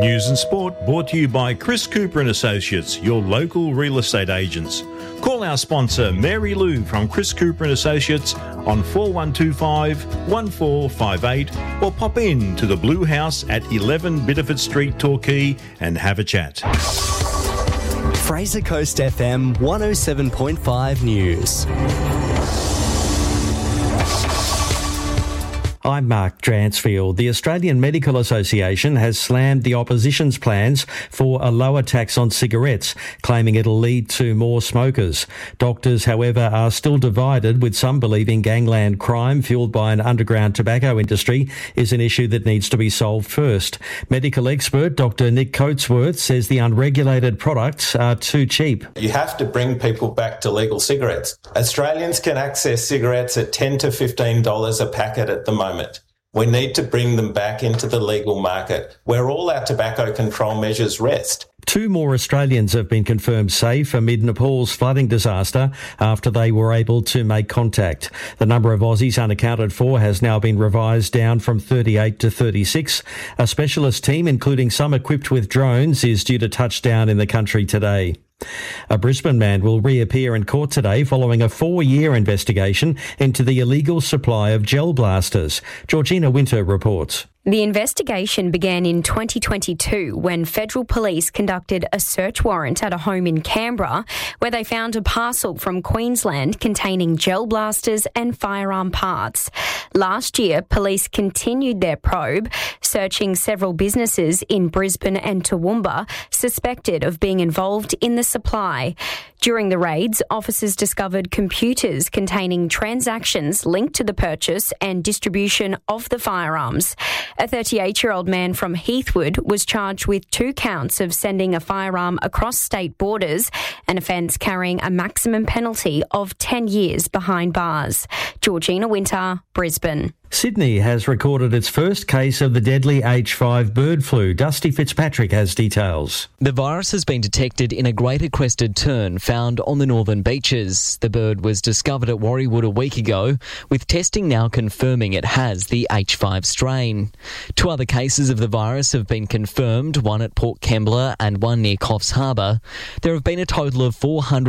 News and sport brought to you by Chris Cooper and Associates, your local real estate agents. Call our sponsor Mary Lou from Chris Cooper and Associates on 4125 1458 or pop in to the Blue House at 11 Bitterford Street, Torquay and have a chat. Fraser Coast FM 107.5 News. I'm Mark Dransfield. The Australian Medical Association has slammed the opposition's plans for a lower tax on cigarettes, claiming it'll lead to more smokers. Doctors, however, are still divided, with some believing gangland crime fuelled by an underground tobacco industry is an issue that needs to be solved first. Medical expert Dr Nick Coatsworth says the unregulated products are too cheap. You have to bring people back to legal cigarettes. Australians can access cigarettes at $10 to $15 a packet at the moment. We need to bring them back into the legal market where all our tobacco control measures rest. 2 more Australians have been confirmed safe amid Nepal's flooding disaster after they were able to make contact. The number of Aussies unaccounted for has now been revised down from 38 to 36. A specialist team, including some equipped with drones, is due to touch down in the country today. A Brisbane man will reappear in court today following a 4-year investigation into the illegal supply of gel blasters. Georgina Winter reports. The investigation began in 2022 when federal police conducted a search warrant at a home in Canberra where they found a parcel from Queensland containing gel blasters and firearm parts. Last year, police continued their probe, searching several businesses in Brisbane and Toowoomba suspected of being involved in the supply. During the raids, officers discovered computers containing transactions linked to the purchase and distribution of the firearms. A 38-year-old man from Heathwood was charged with 2 counts of sending a firearm across state borders, an offence carrying a maximum penalty of 10 years behind bars. Georgina Winter, Brisbane. Sydney has recorded its first case of the deadly H5 bird flu. Dusty Fitzpatrick has details. The virus has been detected in a greater crested tern found on the northern beaches. The bird was discovered at Warriewood a week ago, with testing now confirming it has the H5 strain. 2 other cases of the virus have been confirmed, one at Port Kembla and one near Coffs Harbour. There have been a total of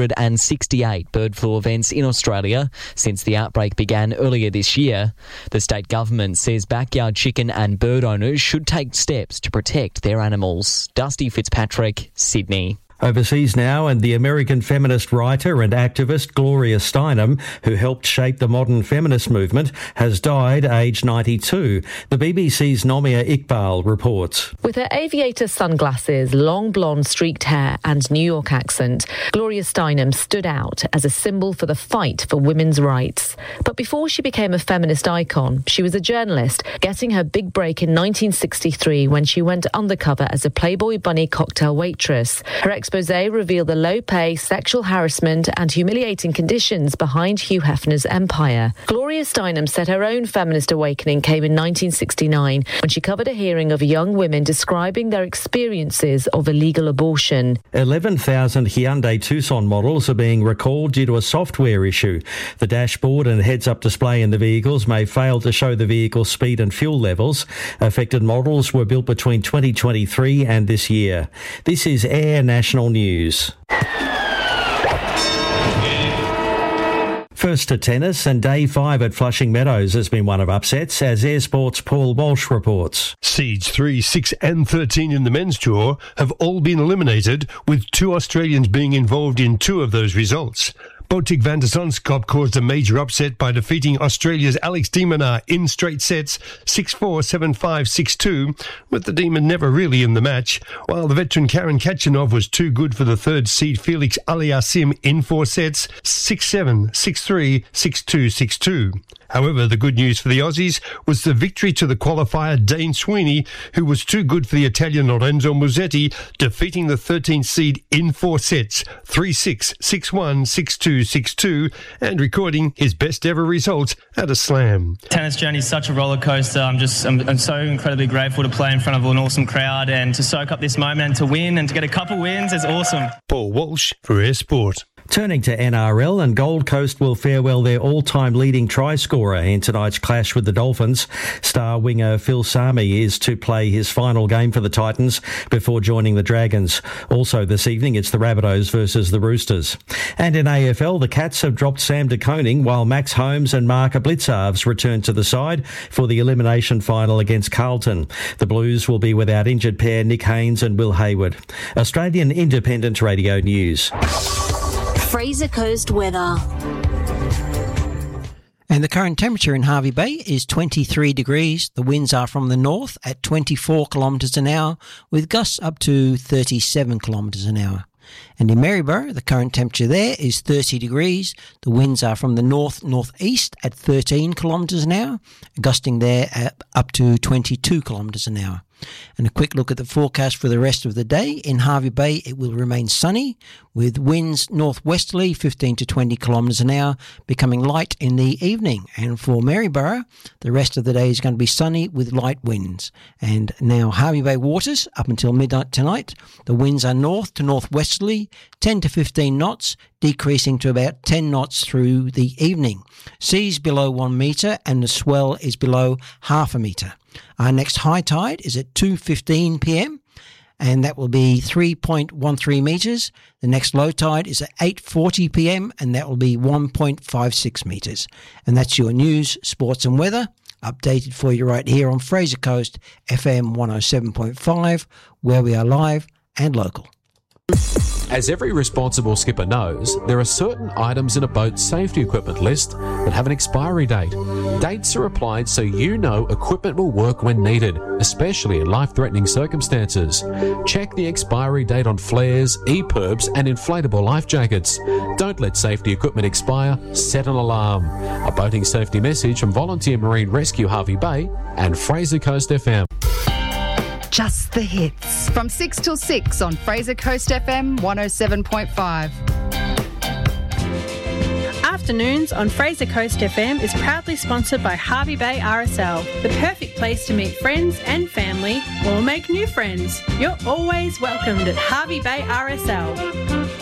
468 bird flu events in Australia since the outbreak began earlier this year. The state government says backyard chicken and bird owners should take steps to protect their animals. Dusty Fitzpatrick, Sydney. Overseas now, and the American feminist writer and activist Gloria Steinem, who helped shape the modern feminist movement, has died aged 92. The BBC's Nomia Iqbal reports. With her aviator sunglasses, long blonde streaked hair and New York accent, Gloria Steinem stood out as a symbol for the fight for women's rights. But before she became a feminist icon, she was a journalist, getting her big break in 1963 when she went undercover as a Playboy Bunny cocktail waitress. Her expose revealed the low pay, sexual harassment and humiliating conditions behind Hugh Hefner's empire. Gloria Steinem said her own feminist awakening came in 1969 when she covered a hearing of young women describing their experiences of illegal abortion. 11,000 Hyundai Tucson models are being recalled due to a software issue. The dashboard and heads-up display in the vehicles may fail to show the vehicle's speed and fuel levels. Affected models were built between 2023 and this year. This is Air National News. First to tennis, and day 5 at Flushing Meadows has been one of upsets, as Air Sports' Paul Walsh reports. Seeds 3, 6 and 13 in the men's draw have all been eliminated, with 2 Australians being involved in 2 of those results. Botic van der Zandschap caused a major upset by defeating Australia's Alex de Minaur in straight sets 6-4, 7-5, 6-2, with the Demon never really in the match, while the veteran Karen Khachanov was too good for the third seed Felix Aliassime in 4 sets 6-7, 6-3, 6-2, 6-2. However, the good news for the Aussies was the victory to the qualifier Dane Sweeney, who was too good for the Italian Lorenzo Musetti, defeating the 13th seed in 4 sets 3-6, 6-1, 6-2, 6-2, and recording his best ever result at a slam. Tennis journey is such a roller coaster. I'm so incredibly grateful to play in front of an awesome crowd and to soak up this moment and to win and to get a couple wins is awesome. Paul Walsh for Air Sport. Turning to NRL, and Gold Coast will farewell their all-time leading try scorer in tonight's clash with the Dolphins. Star winger Phil Sami is to play his final game for the Titans before joining the Dragons. Also this evening, it's the Rabbitohs versus the Roosters. And in AFL, the Cats have dropped Sam de Koning while Max Holmes and Mark Blitzarves return to the side for the elimination final against Carlton. The Blues will be without injured pair Nick Haynes and Will Hayward. Australian Independent Radio News. Fraser Coast weather. And the current temperature in Hervey Bay is 23 degrees. The winds are from the north at 24 kilometres an hour, with gusts up to 37 kilometres an hour. And in Maryborough, the current temperature there is 30 degrees. The winds are from the north-northeast at 13 kilometres an hour, gusting there at up to 22 kilometres an hour. And a quick look at the forecast for the rest of the day. In Hervey Bay, it will remain sunny with winds northwesterly 15 to 20 kilometres an hour, becoming light in the evening. And for Maryborough, the rest of the day is going to be sunny with light winds. And now Hervey Bay waters up until midnight tonight. The winds are north to northwesterly 10 to 15 knots, decreasing to about 10 knots through the evening. Seas below 1 metre and the swell is below half a metre. Our next high tide is at 2:15 p.m. and that will be 3.13 metres. The next low tide is at 8:40 p.m. and that will be 1.56 metres. And that's your news, sports and weather, updated for you right here on Fraser Coast FM 107.5, where we are live and local. As every responsible skipper knows, there are certain items in a boat's safety equipment list that have an expiry date. Dates are applied so you know equipment will work when needed, especially in life-threatening circumstances. Check the expiry date on flares, EPIRBs and inflatable life jackets. Don't let safety equipment expire. Set an alarm. A boating safety message from Volunteer Marine Rescue Hervey Bay and Fraser Coast FM. Just the hits. From 6 till 6 on Fraser Coast FM 107.5. Afternoons on Fraser Coast FM is proudly sponsored by Hervey Bay RSL, the perfect place to meet friends and family or make new friends. You're always welcomed at Hervey Bay RSL.